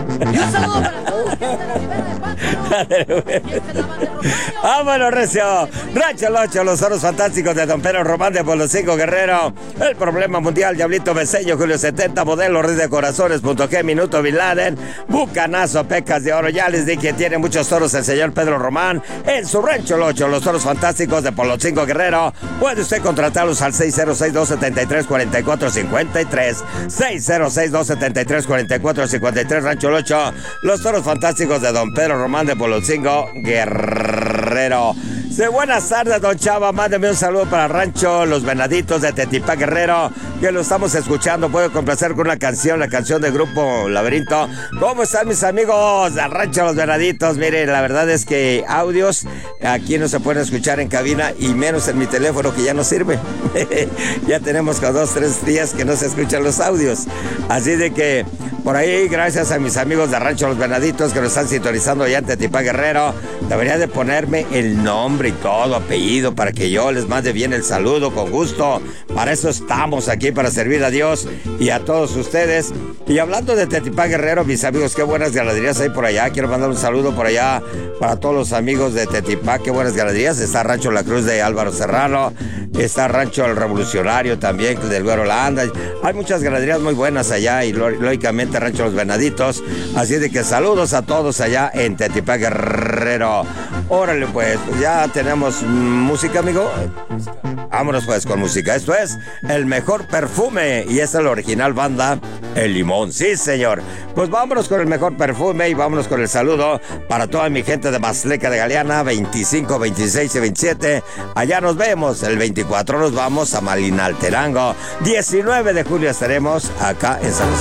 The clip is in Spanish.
Y un saludo para todos los que están en Rivera de Pátano. Vámonos, recio. Rancho El Ocho, los toros fantásticos de Don Pedro Román de Pueblo Cinco Guerrero. El problema mundial, Diablito Beseño, Julio 70, Modelo, Rey de Corazones, Punto G, Minuto Bin Laden, Bucanazo, Pecas de Oro. Ya les dije que tiene muchos toros el señor Pedro Román en su Rancho El Ocho, los toros fantásticos de Pueblo Cinco Guerrero. Puede usted contratarlos al 606-273-4453. 606-273-4453, Rancho El Ocho, los toros fantásticos de Don Pedro Román de Pueblo Cinco Guerrero. Sí, buenas tardes, don Chava. Mándeme un saludo para Rancho Los Venaditos de Tetipá Guerrero, que lo estamos escuchando. Puedo complacer con una canción, la canción del grupo Laberinto. ¿Cómo están mis amigos de Rancho Los Venaditos? Miren, la verdad es que audios aquí no se pueden escuchar en cabina, y menos en mi teléfono, que ya no sirve. Ya tenemos con 2-3 días que no se escuchan los audios. Así de que por ahí, gracias a mis amigos de Rancho Los Venaditos que nos están sintonizando allá en Tetipá Guerrero, debería de ponerme el nombre y todo, apellido, para que yo les mande bien el saludo con gusto. Para eso estamos aquí, para servir a Dios y a todos ustedes. Y hablando de Tetipá Guerrero, mis amigos, qué buenas ganaderías hay por allá. Quiero mandar un saludo por allá para todos los amigos de Tetipá. Qué buenas ganaderías. Está Rancho La Cruz de Álvaro Serrano, está Rancho El Revolucionario también, del Güero Landa. Hay muchas ganaderías muy buenas allá, y lógicamente Rancho Los Venaditos. Así de que saludos a todos allá en Tetipá Guerrero. Órale pues ya tenemos música, amigo. Vámonos pues con música. Esto es El Mejor Perfume, y esta es la original banda El Limón. Sí, señor. Pues vámonos con El Mejor Perfume, y vámonos con el saludo para toda mi gente de Mazleca de Galeana, 25, 26 y 27. Allá nos vemos. El 24 nos vamos a Malinalterango. 19 de julio estaremos acá en San José.